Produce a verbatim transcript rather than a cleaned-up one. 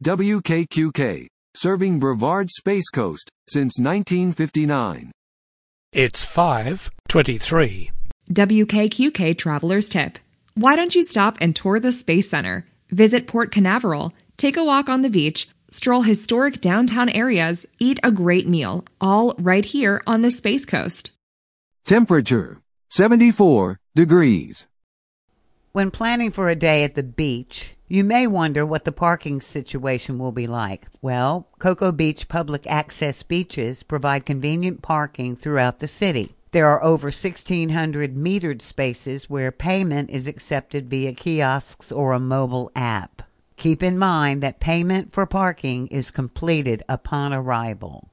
W K Q K, serving Brevard Space Coast since nineteen fifty-nine. It's five twenty-three. W K Q K Traveler's Tip. Why don't you stop and tour the Space Center? Visit Port Canaveral, take a walk on the beach, stroll historic downtown areas, eat a great meal, all right here on the Space Coast. Temperature, seventy-four degrees. When planning for a day at the beach, you may wonder what the parking situation will be like. Well, Cocoa Beach Public Access Beaches provide convenient parking throughout the city. There are over sixteen hundred metered spaces where payment is accepted via kiosks or a mobile app. Keep in mind that payment for parking is completed upon arrival.